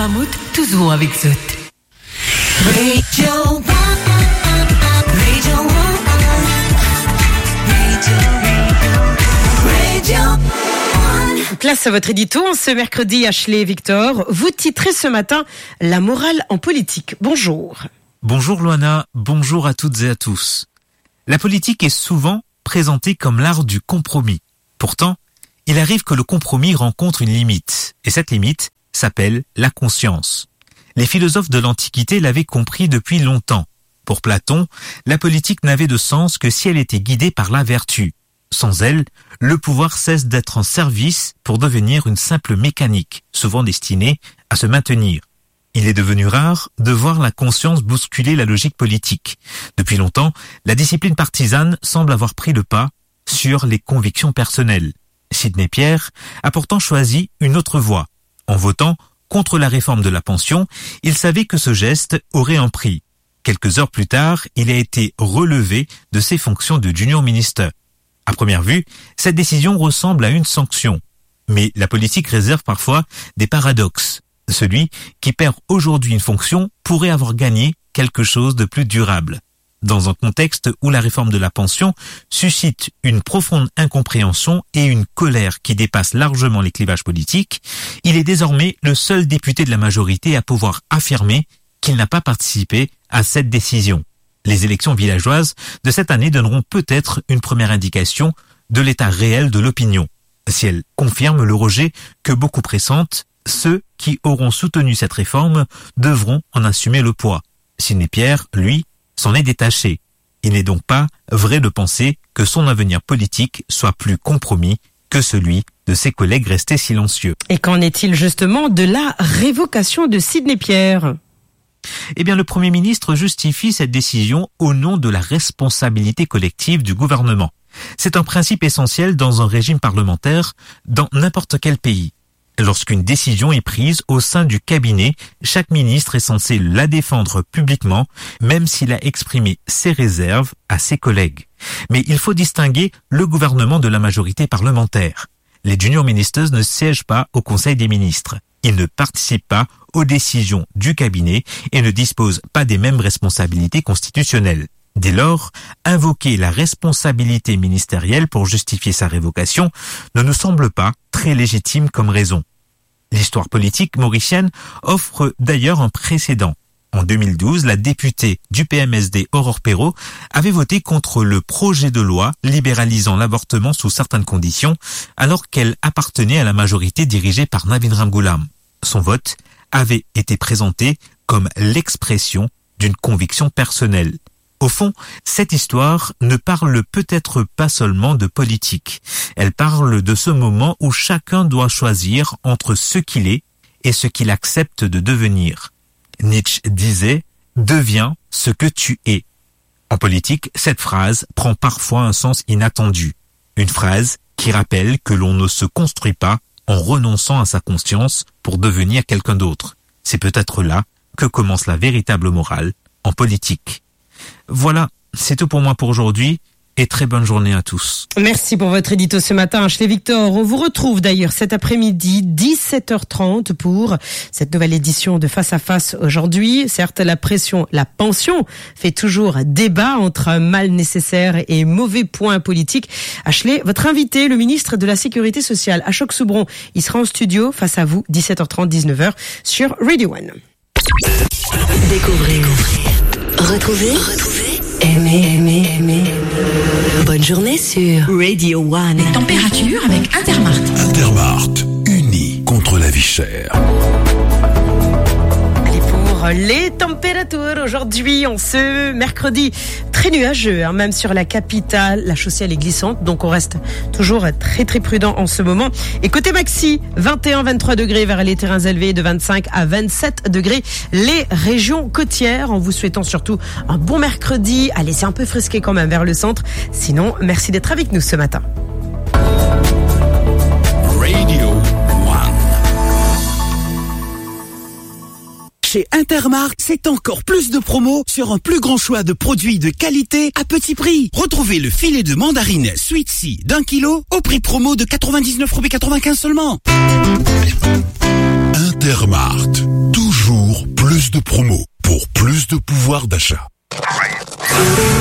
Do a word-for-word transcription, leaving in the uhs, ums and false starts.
Mammouth, toujours avec Zot. Radio One, Radio One, Radio, Radio One. Place à votre édito. Ce mercredi, Ashley et Victor, vous titrez ce matin « La morale en politique ». Bonjour. Bonjour Loana, bonjour à toutes et à tous. La politique est souvent présentée comme l'art du compromis. Pourtant, il arrive que le compromis rencontre une limite, et cette limite s'appelle la conscience. Les philosophes de l'Antiquité l'avaient compris depuis longtemps. Pour Platon, la politique n'avait de sens que si elle était guidée par la vertu. Sans elle, le pouvoir cesse d'être en service pour devenir une simple mécanique, souvent destinée à se maintenir. Il est devenu rare de voir la conscience bousculer la logique politique. Depuis longtemps, la discipline partisane semble avoir pris le pas sur les convictions personnelles. Sidney Pierre a pourtant choisi une autre voie. En votant contre la réforme de la pension, il savait que ce geste aurait un prix. Quelques heures plus tard, il a été relevé de ses fonctions de junior minister. À première vue, cette décision ressemble à une sanction. Mais la politique réserve parfois des paradoxes. Celui qui perd aujourd'hui une fonction pourrait avoir gagné quelque chose de plus durable. Dans un contexte où la réforme de la pension suscite une profonde incompréhension et une colère qui dépasse largement les clivages politiques, il est désormais le seul député de la majorité à pouvoir affirmer qu'il n'a pas participé à cette décision. Les élections villageoises de cette année donneront peut-être une première indication de l'état réel de l'opinion. Si elles confirment le rejet que beaucoup pressentent, ceux qui auront soutenu cette réforme devront en assumer le poids. Sidney Pierre, lui, s'en est détaché. Il n'est donc pas vrai de penser que son avenir politique soit plus compromis que celui de ses collègues restés silencieux. Et qu'en est-il justement de la révocation de Sidney Pierre ? Eh bien, le Premier ministre justifie cette décision au nom de la responsabilité collective du gouvernement. C'est un principe essentiel dans un régime parlementaire dans n'importe quel pays. Lorsqu'une décision est prise au sein du cabinet, chaque ministre est censé la défendre publiquement, même s'il a exprimé ses réserves à ses collègues. Mais il faut distinguer le gouvernement de la majorité parlementaire. Les junior ministers ne siègent pas au Conseil des ministres. Ils ne participent pas aux décisions du cabinet et ne disposent pas des mêmes responsabilités constitutionnelles. Dès lors, invoquer la responsabilité ministérielle pour justifier sa révocation ne nous semble pas très légitime comme raison. L'histoire politique mauricienne offre d'ailleurs un précédent. En deux mille douze, la députée du P M S D Aurore Perrot avait voté contre le projet de loi libéralisant l'avortement sous certaines conditions, alors qu'elle appartenait à la majorité dirigée par Navin Ramgoolam. Son vote avait été présenté comme l'expression d'une conviction personnelle. Au fond, cette histoire ne parle peut-être pas seulement de politique. Elle parle de ce moment où chacun doit choisir entre ce qu'il est et ce qu'il accepte de devenir. Nietzsche disait « Deviens ce que tu es ». En politique, cette phrase prend parfois un sens inattendu. Une phrase qui rappelle que l'on ne se construit pas en renonçant à sa conscience pour devenir quelqu'un d'autre. C'est peut-être là que commence la véritable morale en politique. Voilà, c'est tout pour moi pour aujourd'hui et très bonne journée à tous. Merci pour votre édito ce matin, Ashley Victor. On vous retrouve d'ailleurs cet après-midi, dix-sept heures trente pour cette nouvelle édition de Face à Face aujourd'hui. Certes, la pression, la pension fait toujours débat entre mal nécessaire et mauvais point politique. Ashley, votre invité, le ministre de la Sécurité sociale, Ashok Soubron, il sera en studio face à vous, dix-sept heures trente, dix-neuf heures sur Radio One. Découvrez, retrouvez, retrouvez, aimez, aimez, aimez. Bonne journée sur Radio One. Température avec Intermart. Intermart, unis contre la vie chère. Allez, pour les températures aujourd'hui, en ce mercredi très nuageux, hein, même sur la capitale, la chaussée elle est glissante, donc on reste toujours très très prudent en ce moment. Et côté maxi, vingt et un à vingt-trois degrés vers les terrains élevés, de vingt-cinq à vingt-sept degrés les régions côtières, en vous souhaitant surtout un bon mercredi. Allez, c'est un peu frisqué quand même vers le centre, sinon merci d'être avec nous ce matin. Radio One. Chez Intermarkt, c'est encore plus de promos sur un plus grand choix de produits de qualité à petit prix. Retrouvez le filet de mandarine Sweet Sea d'un kilo au prix promo de quatre-vingt-dix-neuf euros quatre-vingt-quinze seulement. Intermarkt, tout plus de promos pour plus de pouvoir d'achat.